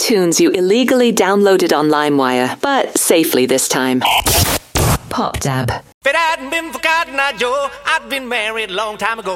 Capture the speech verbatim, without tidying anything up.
tunes you illegally downloaded on LimeWire, but safely this time. Pop Dab. If it hadn't been for Cotton Eye Joe, I'd been married a long time ago.